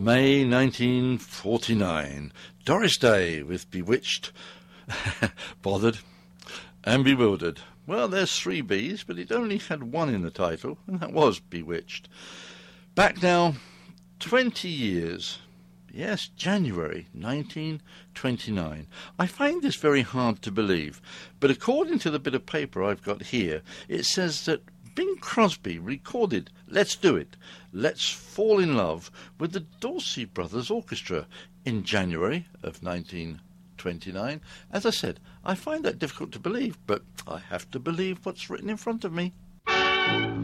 May 1949. Doris Day with Bewitched, Bothered and Bewildered. Well, there's 3 B's, but it only had 1 in the title, and that was Bewitched. Back now 20 years. Yes, January 1929. I find this very hard to believe, but according to the bit of paper I've got here, it says that Bing Crosby recorded Let's Do It, Let's Fall in Love with the Dorsey Brothers Orchestra in January of 1929. As I said, I find that difficult to believe, but I have to believe what's written in front of me.